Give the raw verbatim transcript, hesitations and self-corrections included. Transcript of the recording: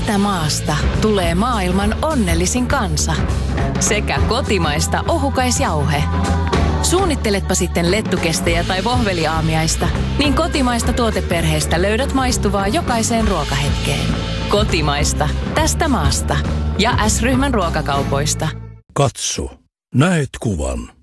Tästä maasta tulee maailman onnellisin kansa. Sekä kotimaista ohukaisjauhe. Suunnitteletpa sitten lettukestejä tai vohveliaamiaista, niin kotimaista tuoteperheestä löydät maistuvaa jokaiseen ruokahetkeen. Kotimaista. Tästä maasta. Ja S-ryhmän ruokakaupoista. Katso. Näet kuvan.